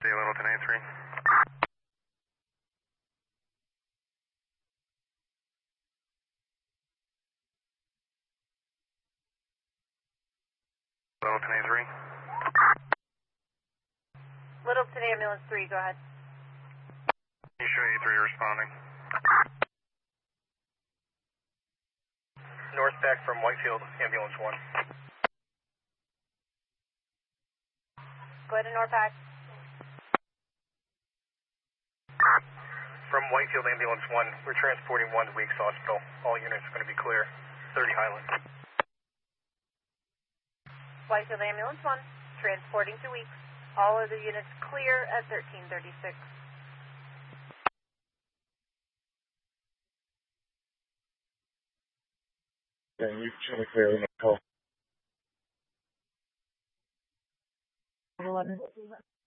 Littleton A3. Littleton A3. Littleton Ambulance 3, go ahead. You show A3 responding. Northback from Whitefield, Ambulance 1. Go ahead and Northback. From Whitefield, Ambulance 1, we're transporting 1 to Weeks Hospital. All units are going to be clear. 30 Highland. Whitefield Ambulance 1, transporting to Weeks. All other units clear at 1336. Yeah, you show me clear in the call. 11.